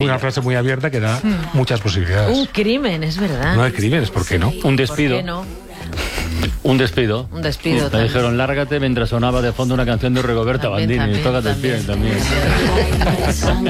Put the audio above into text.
una frase muy abierta que da muchas posibilidades. Un crimen, es verdad. No hay crímenes, ¿por qué no? Un despido. ¿Por qué no? Un despido. Un despido Me también. dijeron, lárgate, mientras sonaba de fondo una canción de Rigoberta También, Bandini. también, Tócate el pie también.